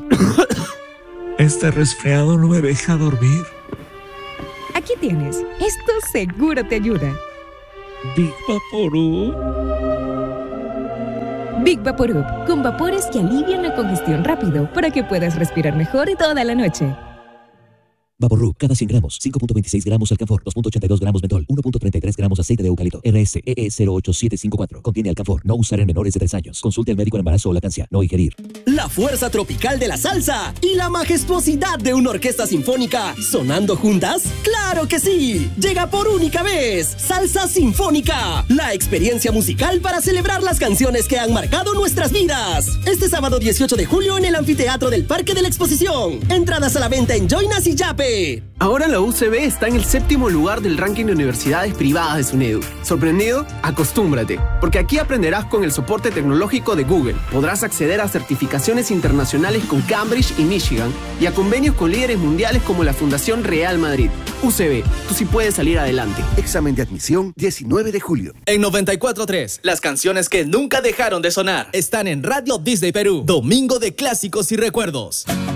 Este resfriado no me deja dormir. Aquí tienes. Esto seguro te ayuda. Big Vaporub. Big Vaporub, con vapores que alivian la congestión rápido para que puedas respirar mejor toda la noche. Vaporub, cada 100 gramos, 5.26 gramos alcanfor, 2.82 gramos mentol, 1.33 gramos aceite de eucalipto. RSEE 08754. Contiene alcanfor. No usar en menores de 3 años. Consulte al médico en embarazo o lactancia. No ingerir. La fuerza tropical de la salsa y la majestuosidad de una orquesta sinfónica sonando juntas. ¡Claro que sí! Llega por única vez Salsa Sinfónica, la experiencia musical para celebrar las canciones que han marcado nuestras vidas. Este sábado 18 de julio en el anfiteatro del Parque de la Exposición. Entradas a la venta en Joinas y Yape. Ahora la UCB está en el 7º lugar del ranking de universidades privadas de SUNEDU. ¿Sorprendido? Acostúmbrate, porque aquí aprenderás con el soporte tecnológico de Google. Podrás acceder a certificaciones internacionales con Cambridge y Michigan y a convenios con líderes mundiales como la Fundación Real Madrid. UCB, tú sí puedes salir adelante. Examen de admisión 19 de julio. En 94.3, las canciones que nunca dejaron de sonar están en Radio Disney Perú. Domingo de clásicos y recuerdos.